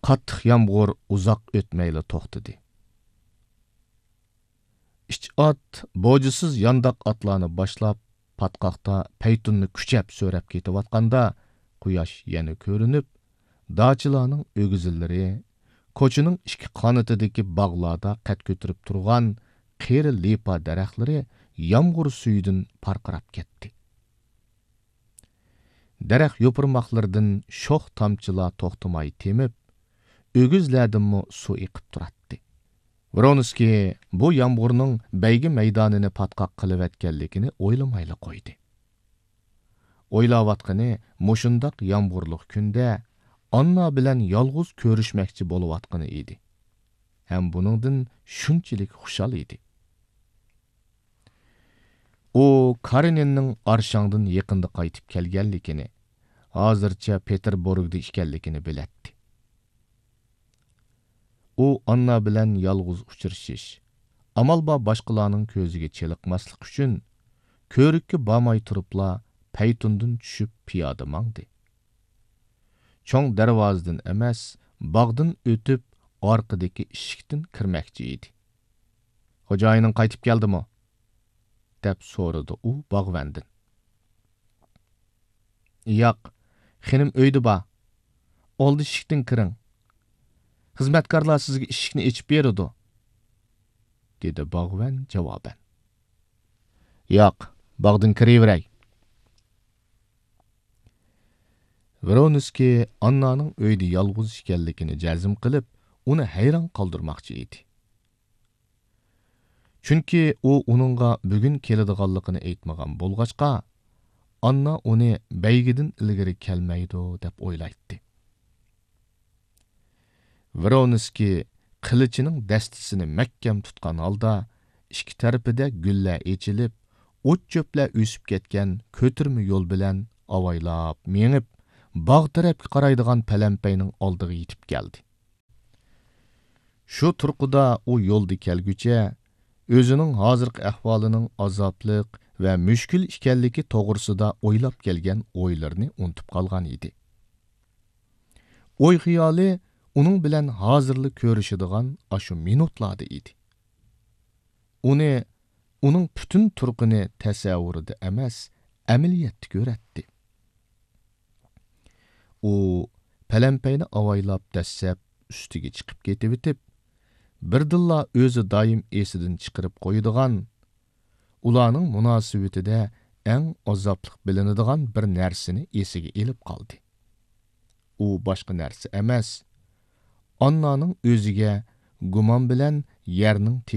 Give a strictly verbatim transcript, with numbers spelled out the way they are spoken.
Qattiq yomg'ir uzoq o'tmayli to'xtadi. İç at bojisiz yandoq atlarni boshlab patqoqda paytunni kuchab so'rab ketayotganda quyosh yana ko'rinib, dachilarning o'gizillari ko'chaning ikki qanotidagi bog'larda qad ko'tarib turgan qeri lipa daraxtlari yomg'ir suyidan parqirab ketdi. Daraxt yo'pirmoqlaridan sho'x tomchilar to'xtamay temib, o'gizlardinmi suv eqib turadi. Vronskiy bu yomg'irning baygi maydonini patqoq qilayotganligini o'ylamayli qo'ydi. O'ylayotgani mushundoq yomg'irliq kunda Anna bilan yolg'iz ko'rishmoqchi bo'layotgani edi. Ham buningdan shunchalik xushal edi. U Kareninning Arshangdan yaqinda qaytib kelganligini, hozircha Peterburgda ekanligini biladi. U Anna bilan yolg'iz uchrashish, amalba boshqalarning ko'ziga cheliqmaslik uchun ko'rikka bormay turibla paytundan tushib piyoda mangdi. Cho'ng darvozadan emas, bog'dan o'tib orqadagi eshikdan kirmoqchi edi. "Xo'jayining qaytib keldimi?" deb so'radi u bog'vandan. "Yo'q, xinim uyda bor. Oldi eshikdan kiring. Xizmatkorlar sizga eshikni ochib beradi", dedi bog'van javoban. "Yo'q, bog'dan kiraveray." Vronskiy Annaning uyda yolg'iz ekanligini jazm qilib, uni hayron qoldirmoqchi edi. Chunki u uningga bugun keladiganligini aytmagan bo'lg'achqa, Anna uni baygidan ilgari kelmaydi deb o'ylaydi. Vronskiy qilichining dastisini mahkam tutgan holda, ikki tarafida gullar echilib, o't-cho'plar o'sib ketgan ko'tirma yo'l bilan avaylab mengib, bog' tarafga qaraydigan palampayning oldiga yetib keldi. Shu turqida u yo'lda kelguncha o'zining hozirgi ahvolining azobliq va mushkul ekanligi to'g'risida o'ylab kelgan o'ylarini unutib qolgan edi. O'y xiyoli uning bilan hozirli ko'rishadigan ashu minutlarda edi. Uni uning butun turqini tasavvurida emas, amaliyotda ko'ratdi. U palampayni avaylab dastlab ustiga chiqib ketib o'tib, birdilla o'zi doim esidan chiqarib qo'yadigan, ularning munosabatida eng azobliq bilinadigan bir narsani esiga elib qoldi. U boshqa narsa emas, Annaning o'ziga gumon bilan yerning